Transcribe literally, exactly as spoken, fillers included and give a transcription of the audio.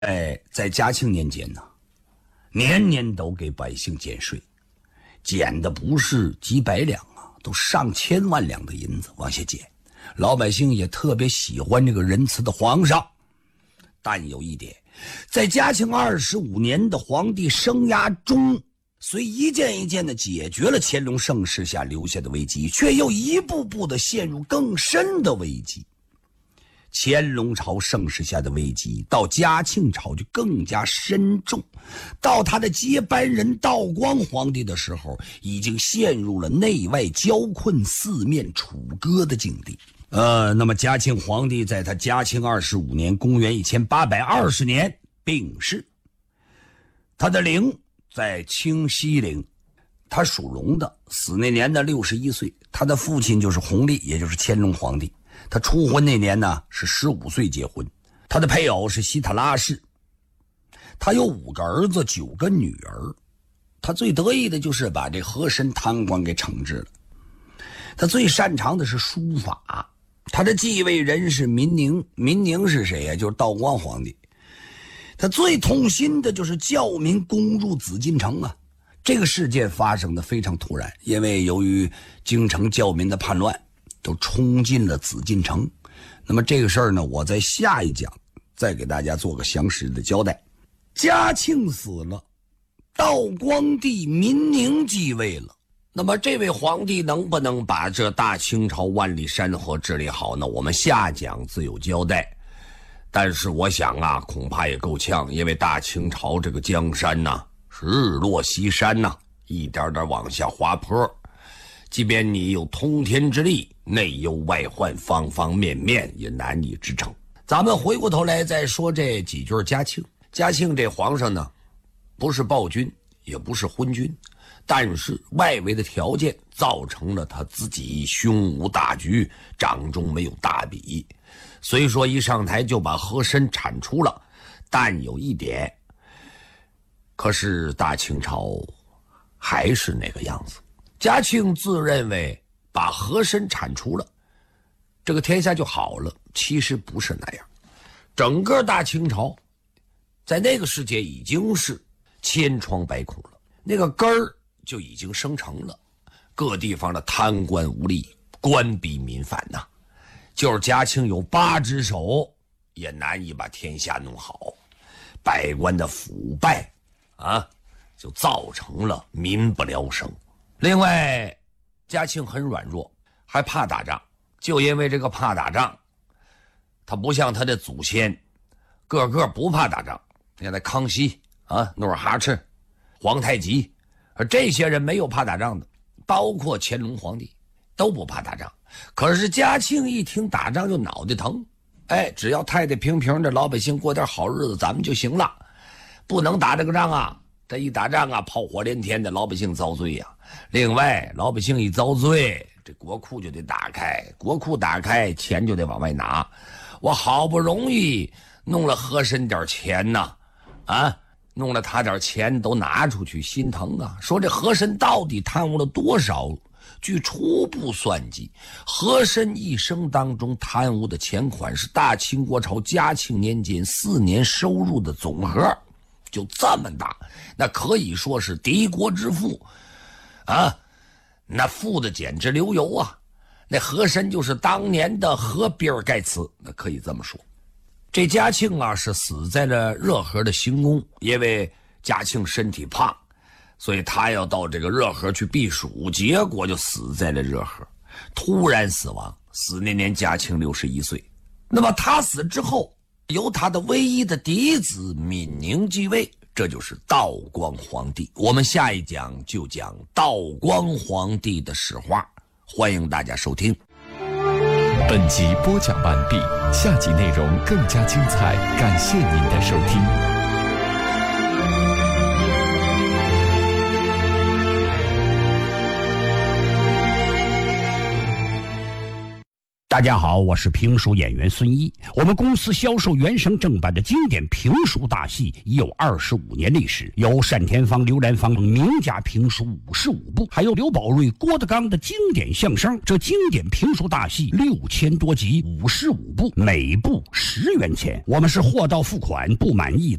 哎，在嘉庆年间呢，年年都给百姓减税，减的不是几百两啊，都上千万两的银子往下减。老百姓也特别喜欢这个仁慈的皇上。但有一点，在嘉庆二十五年的皇帝生涯中，虽一件一件的解决了乾隆盛世下留下的危机，却又一步步的陷入更深的危机。乾隆朝盛世下的危机到嘉庆朝就更加深重，到他的接班人道光皇帝的时候，已经陷入了内外交困、四面楚歌的境地。呃，那么嘉庆皇帝在他嘉庆二十五年，公元一千八百二十年病逝，他的陵在清西陵，他属龙的，死那年的六十一岁。他的父亲就是弘历，也就是乾隆皇帝。他初婚那年呢是十五岁结婚，他的配偶是希特拉氏。他有五个儿子，九个女儿。他最得意的就是把这和珅贪官给惩治了。他最擅长的是书法。他的继位人是民宁，民宁是谁呀？就是道光皇帝。他最痛心的就是教民攻入紫禁城啊！这个事件发生的非常突然，因为由于京城教民的叛乱，都冲进了紫禁城。那么这个事儿呢，我在下一讲再给大家做个详实的交代。嘉庆死了，道光帝民宁继位了。那么这位皇帝能不能把这大清朝万里山河治理好呢？我们下讲自有交代。但是我想啊，恐怕也够呛，因为大清朝这个江山呐、啊，是日落西山呐、啊，一点点往下滑坡。即便你有通天之力，内忧外患，方方面面也难以支撑。咱们回过头来再说这几句嘉庆。嘉庆这皇上呢，不是暴君，也不是昏君，但是外围的条件造成了他自己胸无大局，掌中没有大笔。虽说一上台就把和珅铲除了，但有一点，可是大清朝还是那个样子。嘉庆自认为把和珅铲除了，这个天下就好了，其实不是那样。整个大清朝在那个世界已经是千疮百孔了，那个根儿就已经生成了，各地方的贪官污吏，官逼民反呐、啊。就是嘉庆有八只手，也难以把天下弄好。百官的腐败啊，就造成了民不聊生。另外，嘉庆很软弱，还怕打仗。就因为这个怕打仗，他不像他的祖先，个个不怕打仗。你看那康熙啊、努尔哈赤、皇太极，而这些人没有怕打仗的，包括乾隆皇帝都不怕打仗。可是嘉庆一听打仗就脑袋疼，哎，只要太太平平的，老百姓过点好日子，咱们就行了，不能打这个仗啊！这一打仗啊，炮火连天的，老百姓遭罪呀、啊。另外，老百姓一遭罪，这国库就得打开，国库打开，钱就得往外拿。我好不容易弄了和珅点钱呐，啊，弄了他点钱都拿出去，心疼啊！说这和珅到底贪污了多少？据初步算计，和珅一生当中贪污的钱款是大清国朝嘉庆年间四年收入的总和，就这么大，那可以说是敌国之富啊，那富的简直流油啊！那和珅就是当年的和比尔盖茨，那可以这么说。这嘉庆啊是死在了热河的行宫，因为嘉庆身体胖，所以他要到这个热河去避暑，结果就死在了热河，突然死亡。死那年嘉庆六十一岁。那么他死之后，由他的唯一的嫡子敏宁继位，这就是道光皇帝。我们下一讲就讲道光皇帝的史话，欢迎大家收听。 本集播讲完毕，下集内容更加精彩，感谢您的收听。 大家好，我是评书演员孙一。我们公司销售原声正版的经典评书大戏已有二十五年历史，有单田芳、刘兰芳名家评书五十五部，还有刘宝瑞、郭德纲的经典相声。这经典评书大戏六千多集，五十五部，每部十元钱。我们是货到付款，不满意